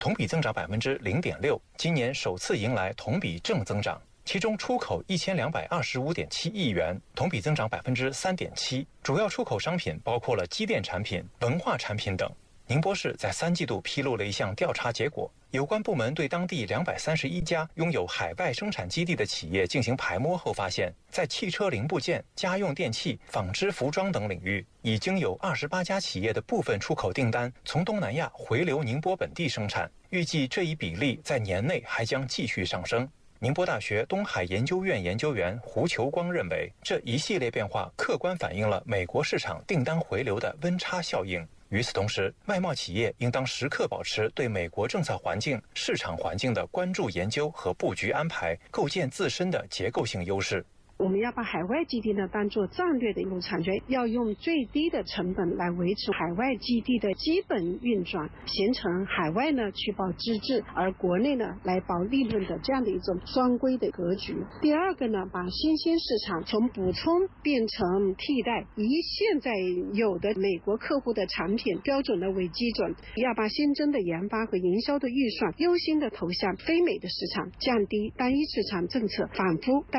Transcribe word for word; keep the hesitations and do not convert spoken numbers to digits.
同比增长百分之零点六，今年首次迎来同比正增长。其中出口一千两百二十五点七亿元，同比增长百分之三点七。主要出口商品包括了机电产品、文化产品等。宁波市在三季度披露了一项调查结果，有关部门对当地两百三十一家拥有海外生产基地的企业进行排摸后发现，在汽车零部件、家用电器、纺织服装等领域，已经有二十八家企业的部分出口订单从东南亚回流宁波本地生产，预计这一比例在年内还将继续上升。宁波大学东海研究院研究员胡求光认为，这一系列变化客观反映了美国市场订单回流的温差效应。与此同时，外贸企业应当时刻保持对美国政策环境、市场环境的关注研究和布局安排，构建自身的结构性优势。 我们要把海外基地呢当作战略的一种产权，要用最低的成本来维持海外基地的基本运转，形成海外呢去保资质，而国内呢来保利润的这样的一种双规的格局。第二个呢，把新兴市场从补充变成替代，以现在有的美国客户的产品标准呢为基准，要把新增的研发和营销的预算优先的投向非美的市场，降低单一市场政策反复带